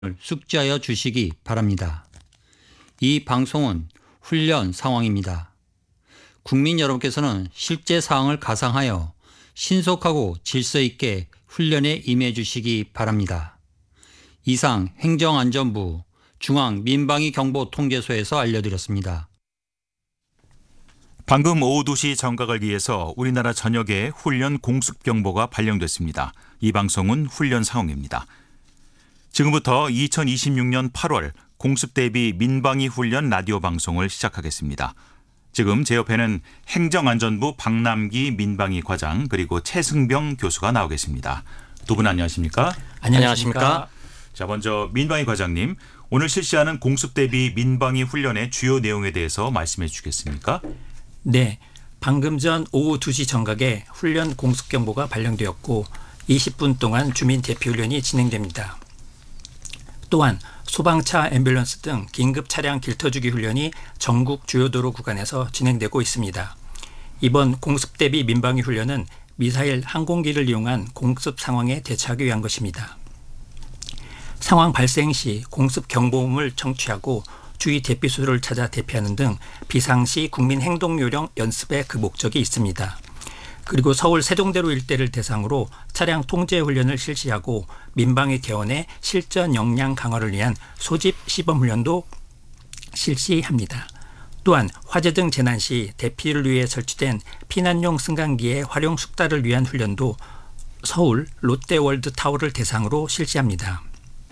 숙지하여 주시기 바랍니다. 이 방송은 훈련 상황입니다. 국민 여러분께서는 실제 사항을 가상하여 신속하고 질서 있게 훈련에 임해 주시기 바랍니다. 이상 행정안전부 중앙민방위경보통제소에서 알려드렸습니다. 방금 오후 2시 정각을 위해서 우리나라 전역에 훈련 공습경보가 발령됐습니다. 이 방송은 훈련 상황입니다. 지금부터 2026년 8월 공습대비 민방위 훈련 라디오 방송을 시작하겠습니다. 지금 제 옆에는 행정안전부 박남기 민방위 과장 그리고 최승병 교수가 나오 계십니다. 두 분 안녕하십니까? 안녕하십니까? 자, 먼저 민방위 과장님, 오늘 실시하는 공습대비 민방위 훈련의 주요 내용에 대해서 말씀해 주시겠습니까? 네, 방금 전 오후 2시 정각에 훈련 공습경보가 발령되었고 20분 동안 주민 대피훈련이 진행됩니다. 또한 소방차, 앰뷸런스 등 긴급 차량 길터주기 훈련이 전국 주요 도로 구간에서 진행되고 있습니다. 이번 공습대비 민방위 훈련은 미사일 항공기를 이용한 공습 상황에 대처하기 위한 것입니다. 상황 발생 시 공습 경보음을 청취하고 주의 대피소를 찾아 대피하는 등 비상시 국민 행동 요령 연습에 그 목적이 있습니다. 그리고 서울 세종대로 일대를 대상으로 차량 통제 훈련을 실시하고 민방위 대원의 실전 역량 강화를 위한 소집 시범 훈련도 실시합니다. 또한 화재 등 재난 시 대피를 위해 설치된 피난용 승강기의 활용 숙달을 위한 훈련도 서울 롯데월드타워를 대상으로 실시합니다.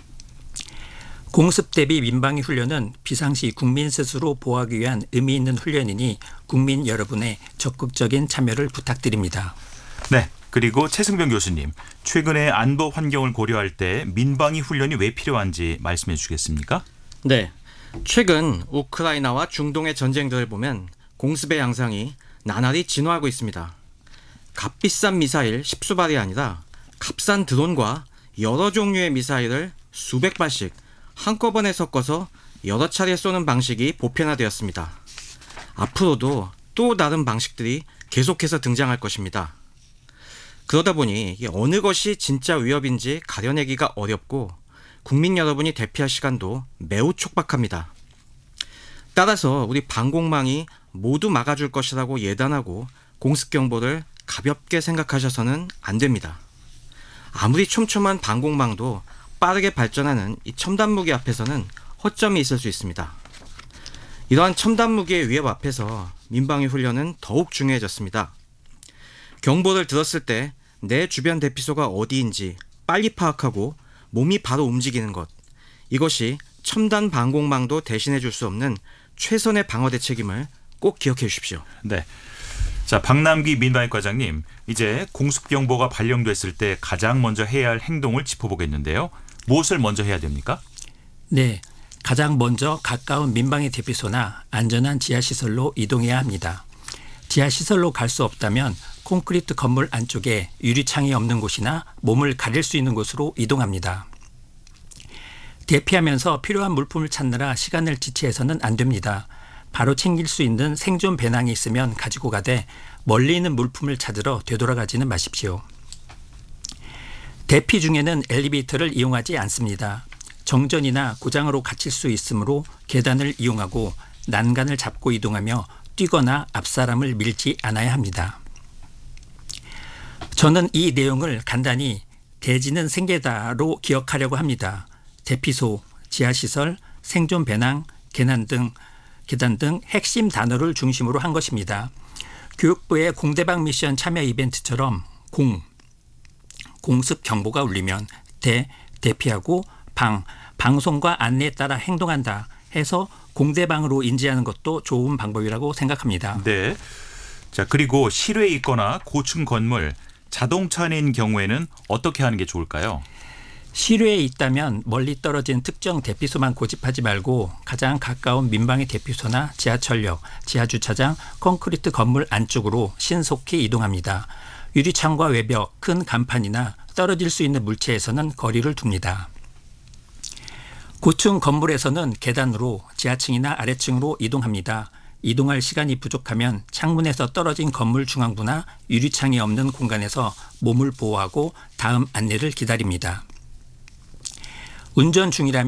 공습 대비 민방위 훈련은 비상시 국민 스스로 보호하기 위한 의미 있는 훈련이니 국민 여러분의 적극적인 참여를 부탁드립니다. 네, 그리고 최승병 교수님, 최근의 안보 환경을 고려할 때 민방위 훈련이 왜 필요한지 말씀해 주시겠습니까? 네, 최근 우크라이나와 중동의 전쟁들을 보면 공습의 양상이 나날이 진화하고 있습니다. 값비싼 미사일 10수발이 아니라 값싼 드론과 여러 종류의 미사일을 수백 발씩 한꺼번에 섞어서 여러 차례 쏘는 방식이 보편화되었습니다. 앞으로도 또 다른 방식들이 계속해서 등장할 것입니다. 그러다 보니 어느 것이 진짜 위협인지 가려내기가 어렵고 국민 여러분이 대피할 시간도 매우 촉박합니다. 따라서 우리 방공망이 모두 막아줄 것이라고 예단하고 공습경보를 가볍게 생각하셔서는 안 됩니다. 아무리 촘촘한 방공망도 빠르게 발전하는 이 첨단 무기 앞에서는 허점이 있을 수 있습니다. 이러한 첨단 무기의 위협 앞에서 민방위 훈련은 더욱 중요해졌습니다. 경보를 들었을 때 내 주변 대피소가 어디인지 빨리 파악하고 몸이 바로 움직이는 것, 이것이 첨단 방공망도 대신해 줄 수 없는 최선의 방어 대책임을 꼭 기억해 주십시오. 네. 자, 박남기 민방위 과장님, 이제 공습경보가 발령됐을 때 가장 먼저 해야 할 행동을 짚어보겠는데요. 무엇을 먼저 해야 됩니까? 네, 가장 먼저 가까운 민방위 대피소나 안전한 지하시설로 이동해야 합니다. 지하시설로 갈 수 없다면 콘크리트 건물 안쪽에 유리창이 없는 곳이나 몸을 가릴 수 있는 곳으로 이동합니다. 대피하면서 필요한 물품을 찾느라 시간을 지체해서는 안 됩니다. 바로 챙길 수 있는 생존 배낭이 있으면 가지고 가되 멀리 있는 물품을 찾으러 되돌아가지는 마십시오. 대피 중에는 엘리베이터를 이용하지 않습니다. 정전이나 고장으로 갇힐 수 있으므로 계단을 이용하고 난간을 잡고 이동하며 뛰거나 앞사람을 밀지 않아야 합니다. 저는 이 내용을 간단히 대지는 생계다로 기억하려고 합니다. 대피소, 지하시설, 생존 배낭, 계단 등 핵심 단어를 중심으로 한 것입니다. 교육부의 공대방 미션 참여 이벤트처럼 공습 경보가 울리면 대피하고 방송과 안내에 따라 행동한다 해서 공대방으로 인지하는 것도 좋은 방법이라고 생각합니다. 네. 자, 그리고 실외에 있거나 고층 건물, 자동차 안인 경우에는 어떻게 하는 게 좋을까요? 실외에 있다면 멀리 떨어진 특정 대피소만 고집하지 말고 가장 가까운 민방위 대피소나 지하철역, 지하주차장, 콘크리트 건물 안쪽으로 신속히 이동합니다. 유리창과 외벽, 큰 간판이나 떨어질 수 있는 물체에서는 거리를 둡니다. 고층 건물에서는 계단으로 지하층이나 아래층으로 이동합니다. 이동할 시간이 부족하면 창문에서 떨어진 건물 중앙부나 유리창이 없는 공간에서 몸을 보호하고 다음 안내를 기다립니다. 운전 중이라면